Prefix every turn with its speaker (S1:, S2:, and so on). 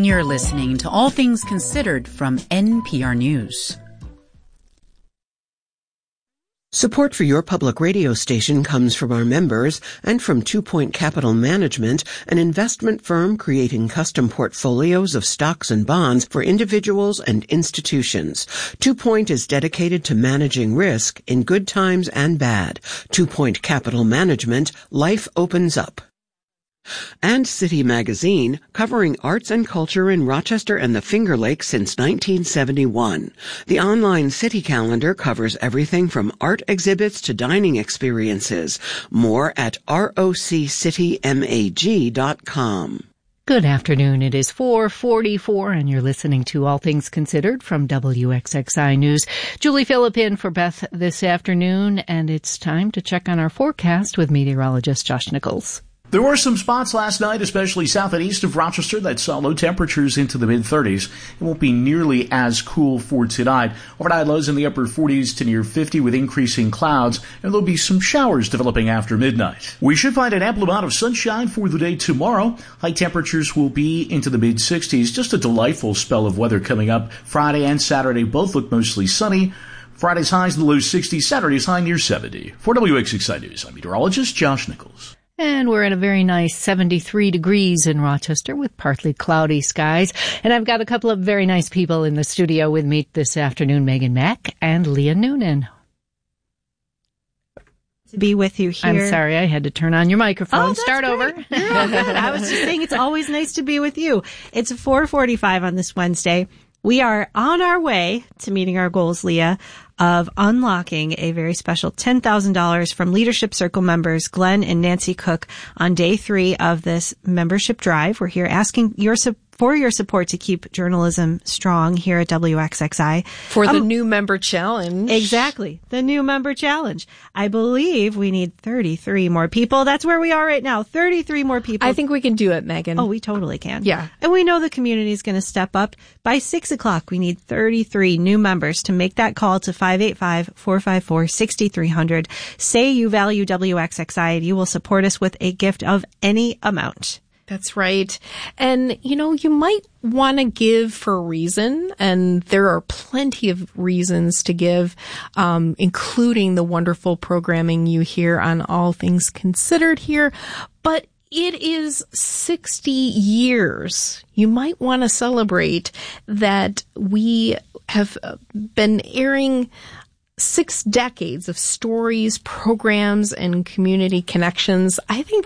S1: You're listening to All Things Considered from NPR News.
S2: Support for your public radio station comes from our members and from 2 Point Capital Management, an investment firm creating custom portfolios of stocks and bonds for individuals and institutions. 2 Point is dedicated to managing risk in good times and bad. 2 Point Capital Management, life opens up. And City Magazine, covering arts and culture in Rochester and the Finger Lakes since 1971. The online city calendar covers everything from art exhibits to dining experiences. More at roccitymag.com.
S3: Good afternoon. It is 4:44, and you're listening to All Things Considered from WXXI News. Julie Phillip in for Beth this afternoon, and it's time to check on our forecast with meteorologist Josh Nichols.
S4: There were some spots last night, especially south and east of Rochester, that saw low temperatures into the mid-30s. It won't be nearly as cool for tonight. Overnight lows in the upper 40s to near 50 with increasing clouds, and there'll be some showers developing after midnight. We should find an ample amount of sunshine for the day tomorrow. High temperatures will be into the mid-60s. Just a delightful spell of weather coming up. Friday and Saturday both look mostly sunny. Friday's highs in the low 60s, Saturday's high near 70. For WXXI News, I'm meteorologist Josh Nichols.
S3: And we're at a very nice 73 degrees in Rochester with partly cloudy skies. And I've got a couple of very nice people in the studio with me this afternoon, Megan Mack and Leah Noonan.
S5: To be with you here.
S3: I'm sorry, I had to turn on your microphone.
S5: Oh,
S3: Start over.
S5: You're all good. I was just saying it's always nice to be with you. It's 4:45 on this Wednesday. We are on our way to meeting our goals, Leah, of unlocking a very special $10,000 from Leadership Circle members Glenn and Nancy Cook on day 3 of this membership drive. We're here asking for your support to keep journalism strong here at WXXI.
S6: For the new member challenge.
S5: Exactly. The new member challenge. I believe we need 33 more people. That's where we are right now. 33 more people.
S6: I think we can do it, Megan.
S5: Oh, we totally can.
S6: Yeah.
S5: And we know the community is going to step up. By 6 o'clock, we need 33 new members to make that call to 585-454-6300. Say you value WXXI and you will support us with a gift of any amount.
S6: That's right. And, you might want to give for a reason, and there are plenty of reasons to give, including the wonderful programming you hear on All Things Considered here. But it is 60 years. You might want to celebrate that we have been airing 6 decades of stories, programs, and community connections. I think